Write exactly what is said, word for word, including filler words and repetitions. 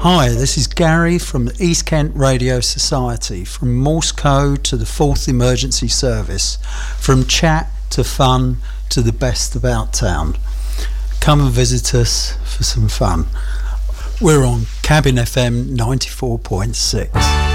Hi, this is Gary from the East Kent Radio Society. From Morse code to the fourth emergency service, from chat to fun to the best about town. Come and visit us for some fun. We're on Cabin F M ninety-four point six.